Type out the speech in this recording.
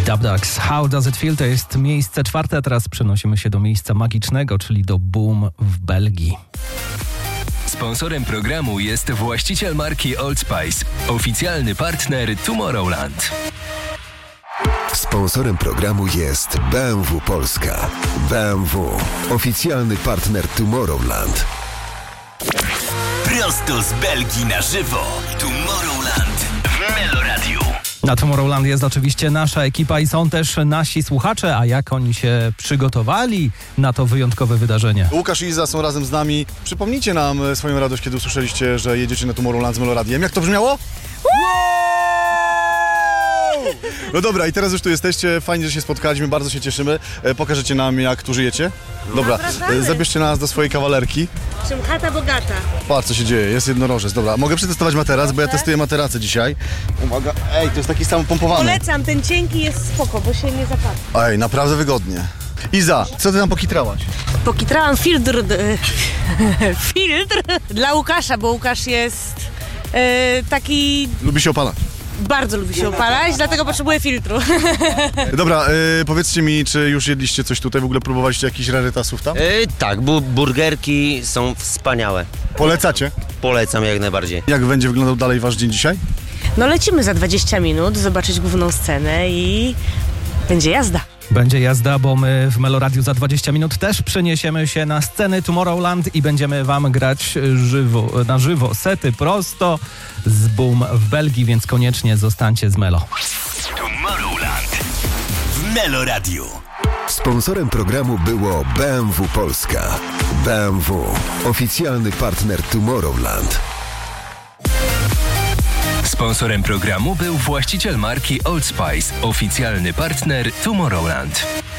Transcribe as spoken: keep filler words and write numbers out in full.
Dubdogs, How Does It Feel? To jest miejsce czwarte, a teraz przenosimy się do miejsca magicznego, czyli do Boom w Belgii. Sponsorem programu jest właściciel marki Old Spice, oficjalny partner Tomorrowland. Sponsorem programu jest B M W Polska. B M W, oficjalny partner Tomorrowland. Prosto z Belgii na żywo. Tomorrowland w Meloradiu. Na Tomorrowland jest oczywiście nasza ekipa i są też nasi słuchacze, a jak oni się przygotowali na to wyjątkowe wydarzenie? Łukasz i Iza są razem z nami. Przypomnijcie nam swoją radość, kiedy usłyszeliście, że jedziecie na Tomorrowland z Meloradiem. Jak to brzmiało? No dobra, i teraz już tu jesteście, fajnie, że się spotkaliśmy, bardzo się cieszymy. E, pokażecie nam, jak tu żyjecie? Dobra, e, zabierzcie nas do swojej kawalerki. Czym chata bogata. Patrz, co się dzieje, jest jednorożec. Dobra, mogę przetestować materac, bo ja testuję materacę dzisiaj. Uwaga, ej, to jest taki sam pompowany. Polecam, ten cienki jest spoko, bo się nie zapadł. Ej, naprawdę wygodnie. Iza, co ty tam pokitrałaś? Pokitrałam filtr, d- filtr dla Łukasza, bo Łukasz jest e, taki... Lubi się opalać. Bardzo lubi się opalać, dlatego potrzebuje filtru. Dobra, e, powiedzcie mi, czy już jedliście coś tutaj? W ogóle próbowaliście jakichś rarytasów tam? Yy, tak, bu- burgerki są wspaniałe. Polecacie? Polecam jak najbardziej. Jak będzie wyglądał dalej wasz dzień dzisiaj? No lecimy za dwadzieścia minut, zobaczyć główną scenę i będzie jazda. Będzie jazda, bo my w Meloradiu za dwadzieścia minut też przeniesiemy się na sceny Tomorrowland i będziemy wam grać żywo, na żywo sety prosto z Boom w Belgii, więc koniecznie zostańcie z Melo. Tomorrowland w Meloradiu. Sponsorem programu było B M W Polska. B M W, oficjalny partner Tomorrowland. Sponsorem programu był właściciel marki Old Spice, oficjalny partner Tomorrowland.